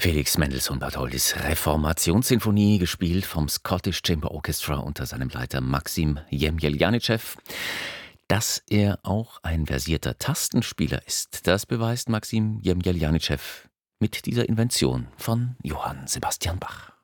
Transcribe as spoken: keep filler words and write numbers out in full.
Felix Mendelssohn Bartholdys Reformationssinfonie, gespielt vom Scottish Chamber Orchestra unter seinem Leiter Maxim Jemjeljanitschew. Dass er auch ein versierter Tastenspieler ist, das beweist Maxim Jemjeljanitschew mit dieser Invention von Johann Sebastian Bach.